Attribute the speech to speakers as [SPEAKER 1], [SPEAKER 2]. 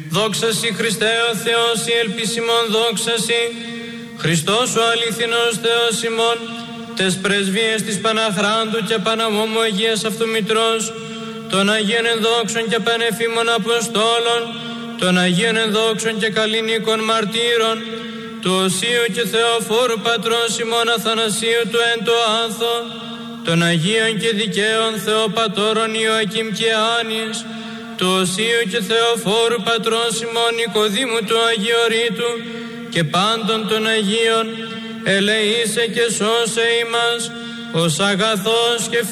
[SPEAKER 1] Δόξα Συ Χριστέ ο Θεός, η ελπίσιμον δόξα Συ. Χριστός ο αληθινός Θεός ημών, τες πρεσβείες της Παναχράντου και Παναμόμου Αγίας Αυτομητρός, των Αγίων ενδόξων και πανεφήμων Αποστόλων, των Αγίων ενδόξων και καλλινίκων μαρτύρων, του Οσίου και Θεοφόρου Πατρός ημών Αθανασίου του εν το άνθο, των Αγίων και δικαίων Θεοπατώρων Ιωακήμ και Άνης, του Οσίου και Θεοφόρου Πατρός ημών Νικοδήμου του Αγιορείτου και πάντων των Αγίων, ελεήσε και σώσε ημάς ως αγαθός και